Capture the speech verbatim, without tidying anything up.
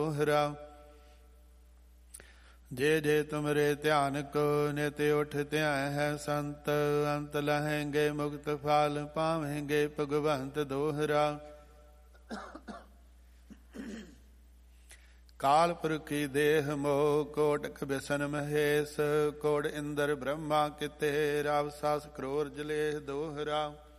दोहरा। जे जे तुमरे ध्यान को नित उठ ध्याय है संत, अंत लहेंगे मुक्त फाल पावेंगे भगवंत दोहरा। काल पुरखी देह मोह कोटक बिसन महेश, कोड इंद्र ब्रह्मा किते रावसास क्रोर जलेह दोहरा।